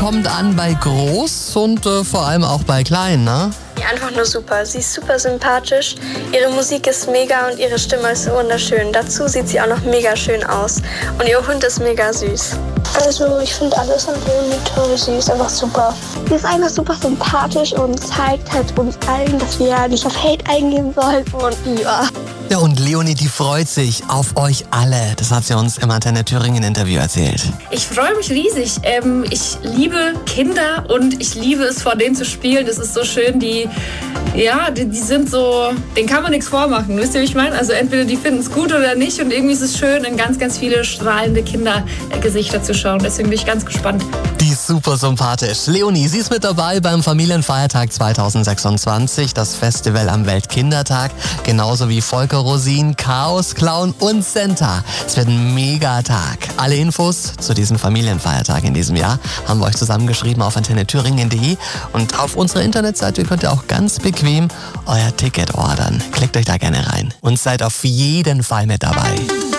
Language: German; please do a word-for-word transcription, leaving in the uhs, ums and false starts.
kommt an bei groß und äh, vor allem auch bei klein, ne? Einfach nur super. Sie ist super sympathisch, ihre Musik ist mega und ihre Stimme ist wunderschön. Dazu sieht sie auch noch mega schön aus. Und ihr Hund ist mega süß. Also ich finde alles an Leonie toll. Sie ist einfach super. Sie ist einfach super sympathisch und zeigt halt uns allen, dass wir nicht auf Hate eingehen sollen. Und ja. Ja, und Leonie, die freut sich auf euch alle. Das hat sie uns im Antenne Thüringen Interview erzählt. Ich freue mich riesig. Ähm, ich liebe Kinder und ich liebe es, vor denen zu spielen. Das ist so schön. Die, ja, die, die sind so, denen kann man nichts vormachen. Wisst ihr, wie ich meine? Also entweder die finden es gut oder nicht. Und irgendwie ist es schön, in ganz, ganz viele strahlende Kindergesichter zu schauen. Deswegen bin ich ganz gespannt. Die ist super sympathisch. Leonie, sie ist mit dabei beim Familienfeiertag zweitausendsechsundzwanzig, das Festival am Weltkindertag, genauso wie Volker Rosin, Chaos Clown und Senta. Es wird ein Megatag. Alle Infos zu diesem Familienfeiertag in diesem Jahr haben wir euch zusammengeschrieben auf antenne thüringen punkt de und auf unserer Internetseite könnt ihr auch ganz bequem euer Ticket ordern. Klickt euch da gerne rein und seid auf jeden Fall mit dabei.